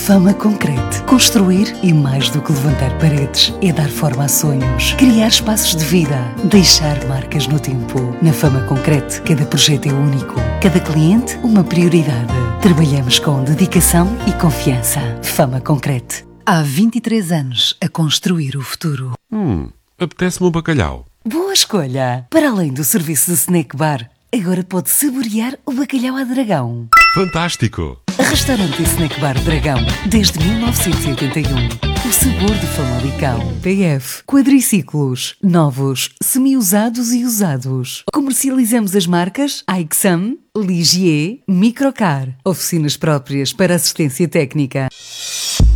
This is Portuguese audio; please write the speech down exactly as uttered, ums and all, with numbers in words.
Fama Concrete. Construir é mais do que levantar paredes. É dar forma a sonhos. Criar espaços de vida. Deixar marcas no tempo. Na Fama Concrete, cada projeto é único. Cada cliente, uma prioridade. Trabalhamos com dedicação e confiança. Fama Concrete. Há vinte e três anos a construir o futuro. Hum, apetece-me um bacalhau. Boa escolha! Para além do serviço de snack bar, agora pode saborear o bacalhau à Dragão. Fantástico! Restaurante e Snack Bar Dragão, desde mil novecentos e oitenta e um. O sabor de Famalicão. P F. Quadriciclos. Novos, semi-usados e usados. Comercializamos as marcas Aixam, Ligier, Microcar. Oficinas próprias para assistência técnica.